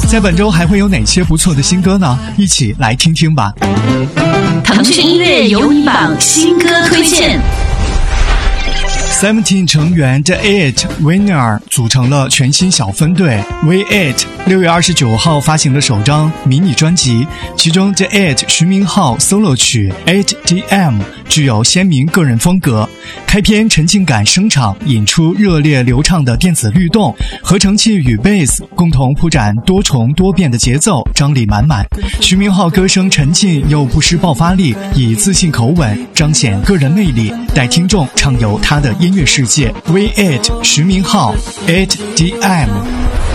在本周还会有哪些不错的新歌呢？一起来听听吧。 腾讯音乐有你榜新歌推荐。 Seventeen 成员 The Eight Winner 组成了全新小分队 V8， 6月29号发行了首张迷你专辑，其中 The Eight 徐明浩 solo 曲 8DM 具有鲜明个人风格，开篇沉浸感声场引出热烈流畅的电子律动，合成器与贝斯共同铺展多重多变的节奏，张力满满。徐明浩歌声沉静又不失爆发力，以自信口吻彰显个人魅力，带听众畅游他的音乐世界。V8 徐明浩 8DM。